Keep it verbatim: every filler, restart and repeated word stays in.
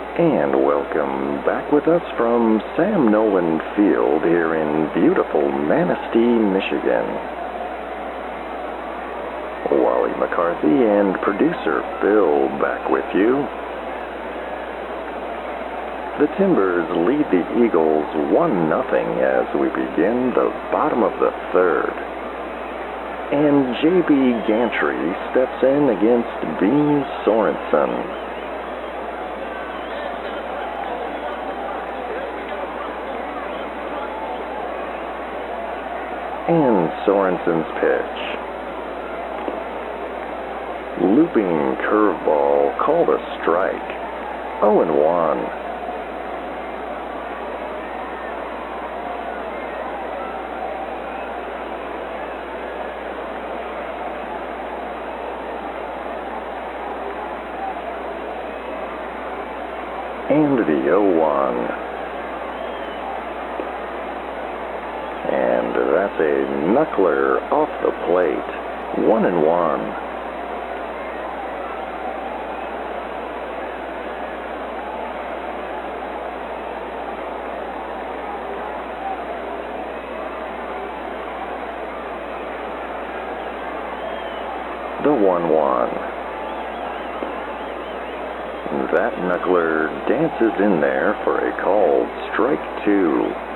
And welcome back with us from Sam Nolan Field here in beautiful Manistee, Michigan. Wally McCarthy and producer Phil back with you. The Timbers lead the Eagles one nothing as we begin the bottom of the third. And J B Gantry steps in against Bean Sorensen. And Sorensen's pitch. Looping curveball called a strike. oh and one. And the oh one. And that's a knuckler off the plate. One and one. The one one. That knuckler dances in there for a called strike two.